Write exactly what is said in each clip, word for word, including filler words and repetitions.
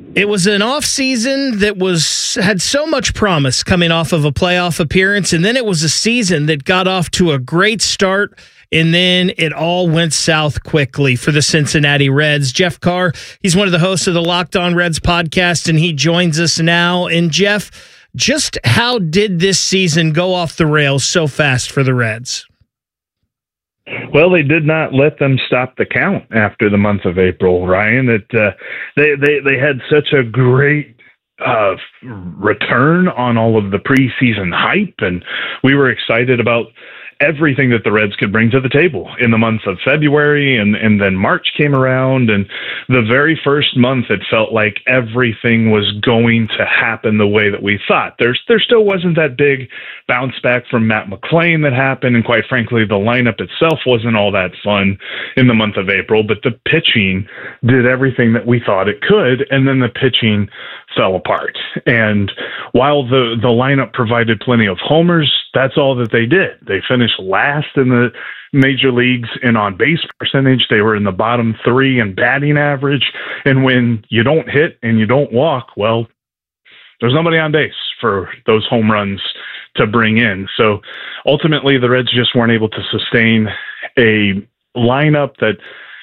It was an offseason that was had so much promise coming off of a playoff appearance, and then it was a season that got off to a great start, and then it all went south quickly for the Cincinnati Reds. Jeff Carr, he's one of the hosts of the Locked On Reds podcast, and he joins us now. And Jeff, just how did this season go off the rails so fast for the Reds? Well, they did not let them stop the count after the month of April, Ryan. It, uh, they, they, they had such a great uh, return on all of the preseason hype, and we were excited about everything that the Reds could bring to the table in the month of February, and, and then March came around, and the very first month it felt like everything was going to happen the way that we thought. There's, there still wasn't that big bounce back from Matt McLain that happened, and quite frankly, the lineup itself wasn't all that fun in the month of April, but the pitching did everything that we thought it could, and then the pitching fell apart. And while the, the lineup provided plenty of homers, that's all that they did. They finished last in the major leagues in on-base percentage. They were in the bottom three in batting average. And when you don't hit and you don't walk, well, there's nobody on base for those home runs to bring in. So ultimately, the Reds just weren't able to sustain a lineup that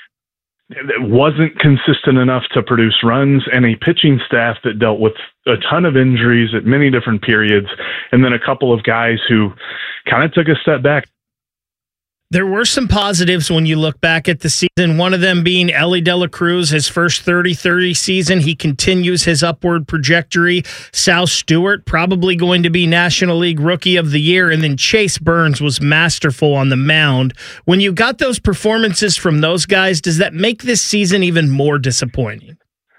It wasn't consistent enough to produce runs, and a pitching staff that dealt with a ton of injuries at many different periods, and then a couple of guys who kind of took a step back. There were some positives when you look back at the season, one of them being Elly De La Cruz, his first thirty thirty season. He continues his upward trajectory. Sal Stewart, probably going to be National League Rookie of the Year. And then Chase Burns was masterful on the mound. When you got those performances from those guys, does that make this season even more disappointing?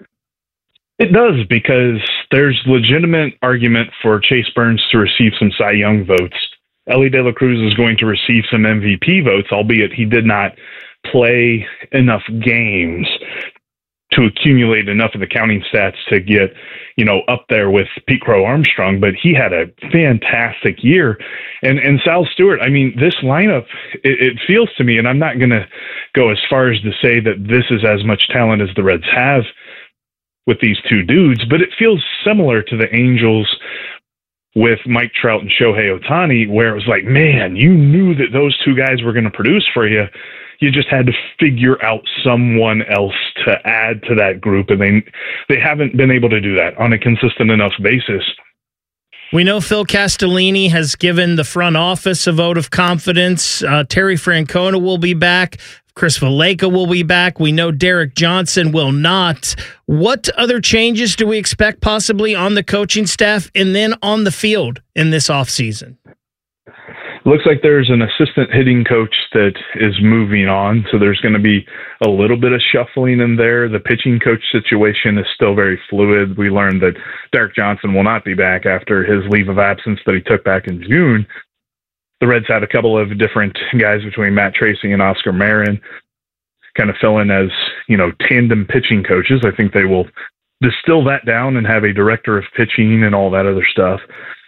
It does, because there's legitimate argument for Chase Burns to receive some Cy Young votes. Elly De La Cruz is going to receive some M V P votes, albeit he did not play enough games to accumulate enough of the counting stats to get, you know, up there with Pete Crow Armstrong, but he had a fantastic year. And and Sal Stewart, I mean, this lineup, it, it feels to me, and I'm not going to go as far as to say that this is as much talent as the Reds have with these two dudes, but it feels similar to the Angels with Mike Trout and Shohei Ohtani, where it was like, man, you knew that those two guys were going to produce for you. You just had to figure out someone else to add to that group, and they they haven't been able to do that on a consistent enough basis. We know Phil Castellini has given the front office a vote of confidence. Uh, Terry Francona will be back. Chris Valaika will be back. We know Derek Johnson will not. What other changes do we expect possibly on the coaching staff and then on the field in this offseason? Looks like there's an assistant hitting coach that is moving on, so there's going to be a little bit of shuffling in there. The pitching coach situation is still very fluid. We learned that Derek Johnson will not be back after his leave of absence that he took back in June. The Reds had a couple of different guys between Matt Tracy and Oscar Marin kind of fill in as, you know, tandem pitching coaches. I think they will distill that down and have a director of pitching and all that other stuff.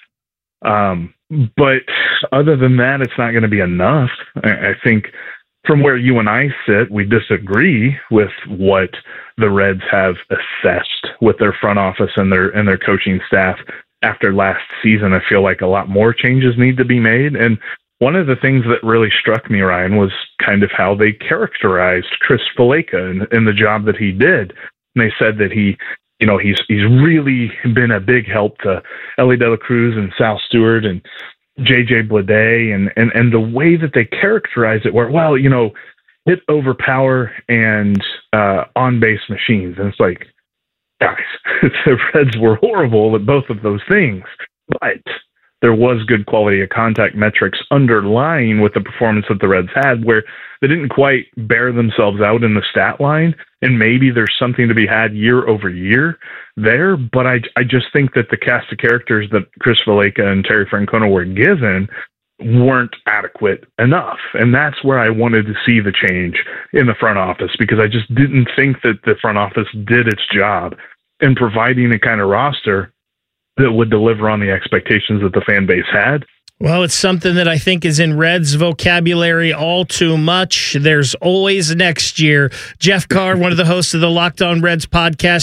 Um, but other than that, it's not going to be enough. I, I think from where you and I sit, we disagree with what the Reds have assessed with their front office and their and their coaching staff. After last season, I feel like a lot more changes need to be made. And one of the things that really struck me, Ryan, was kind of how they characterized Chris Valaika and, and the job that he did. And they said that he, you know, he's he's really been a big help to Elly De La Cruz and Sal Stewart and J J Bleday, and and and the way that they characterize it, where, well, you know, hit over power and uh, on base machines, and it's like, guys, the Reds were horrible at both of those things, but there was good quality of contact metrics underlying with the performance that the Reds had, where they didn't quite bear themselves out in the stat line, and maybe there's something to be had year over year there, but I, I just think that the cast of characters that Chris Valaika and Terry Francona were given weren't adequate enough, and that's where I wanted to see the change in the front office, because I just didn't think that the front office did its job in providing a kind of roster that would deliver on the expectations that the fan base had. Well, it's something that I think is in Reds vocabulary all too much. There's always next year. Jeff Carr, one of the hosts of the Locked On Reds podcast.